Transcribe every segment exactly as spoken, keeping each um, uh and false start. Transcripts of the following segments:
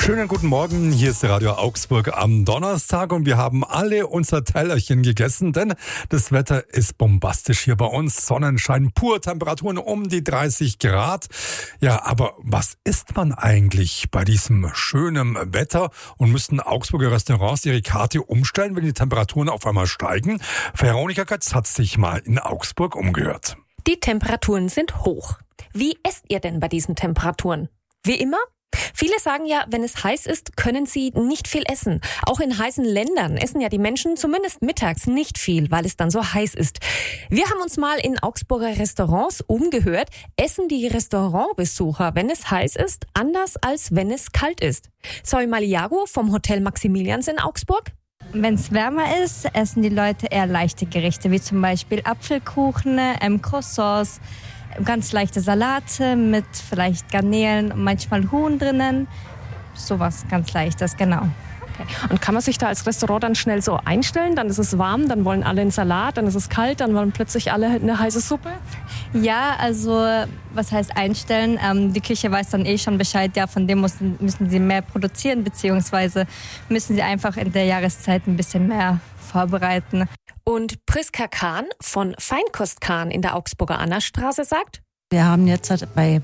Schönen guten Morgen, hier ist Radio Augsburg am Donnerstag und wir haben alle unser Tellerchen gegessen, denn das Wetter ist bombastisch hier bei uns. Sonnenschein, pur, Temperaturen um die dreißig Grad. Ja, aber was isst man eigentlich bei diesem schönen Wetter und müssten Augsburger Restaurants ihre Karte umstellen, wenn die Temperaturen auf einmal steigen? Veronika Götz hat sich mal in Augsburg umgehört. Die Temperaturen sind hoch. Wie esst ihr denn bei diesen Temperaturen? Wie immer? Viele sagen ja, wenn es heiß ist, können sie nicht viel essen. Auch in heißen Ländern essen ja die Menschen zumindest mittags nicht viel, weil es dann so heiß ist. Wir haben uns mal in Augsburger Restaurants umgehört. Essen die Restaurantbesucher, wenn es heiß ist, anders als wenn es kalt ist? Zoe Maliago vom Hotel Maximilians in Augsburg. Wenn es wärmer ist, essen die Leute eher leichte Gerichte, wie zum Beispiel Apfelkuchen, ähm, Croissants, ganz leichte Salate mit vielleicht Garnelen und manchmal Huhn drinnen. Sowas ganz Leichtes, genau. Okay. Und kann man sich da als Restaurant dann schnell so einstellen? Dann ist es warm, dann wollen alle einen Salat, dann ist es kalt, dann wollen plötzlich alle eine heiße Suppe? Ja, also was heißt einstellen? Ähm, die Küche weiß dann eh schon Bescheid, ja, von dem müssen, müssen sie mehr produzieren, beziehungsweise müssen sie einfach in der Jahreszeit ein bisschen mehr vorbereiten. Und Priska Kahn von Feinkost Kahn in der Augsburger Annastraße sagt: Wir haben jetzt bei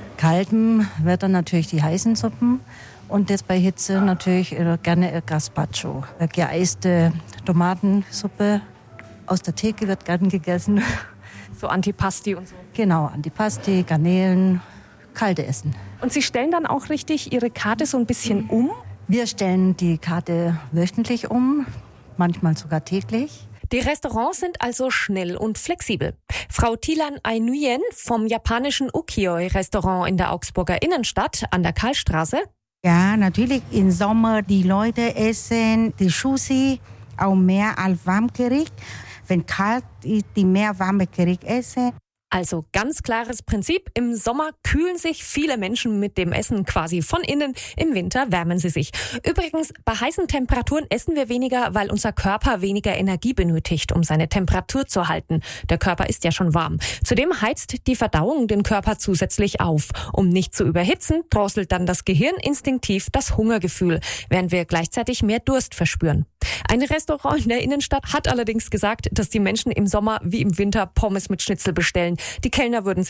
kaltem Wetter natürlich die heißen Suppen und jetzt bei Hitze natürlich gerne Gazpacho. Geeiste Tomatensuppe aus der Theke wird gern gegessen. So Antipasti und so. Genau, Antipasti, Garnelen, kalte Essen. Und Sie stellen dann auch richtig Ihre Karte so ein bisschen um? Wir stellen die Karte wöchentlich um, manchmal sogar täglich. Die Restaurants sind also schnell und flexibel. Frau Tilan Ainuyen vom japanischen Ukiyo-Restaurant in der Augsburger Innenstadt an der Karlstraße. Ja, natürlich im Sommer die Leute essen die Sushi auch mehr als Warmgericht. Wenn kalt ist, die mehr warme Gericht essen. Also ganz klares Prinzip. Im Sommer kühlen sich viele Menschen mit dem Essen quasi von innen. Im Winter wärmen sie sich. Übrigens, bei heißen Temperaturen essen wir weniger, weil unser Körper weniger Energie benötigt, um seine Temperatur zu halten. Der Körper ist ja schon warm. Zudem heizt die Verdauung den Körper zusätzlich auf. Um nicht zu überhitzen, drosselt dann das Gehirn instinktiv das Hungergefühl, während wir gleichzeitig mehr Durst verspüren. Ein Restaurant in der Innenstadt hat allerdings gesagt, dass die Menschen im Sommer wie im Winter Pommes mit Schnitzel bestellen. Die Kellner würden sich